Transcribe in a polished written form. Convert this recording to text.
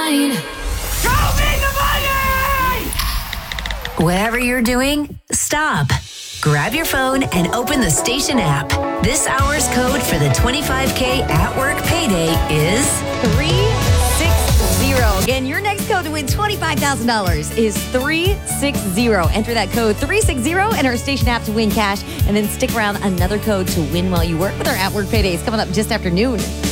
mine. Show me the money! Whatever you're doing, stop. Grab your phone and open the station app. This hour's code for the 25K at work payday is 360. Again, your next code to win $25,000 is 360. Enter that code 360 in our station app to win cash, and then stick around. Another code to win while you work with our at work paydays coming up just after noon.